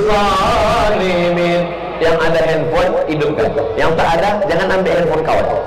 zalimin. Yang ada handphone hidupkan, yang tak ada jangan ambil handphone kawan.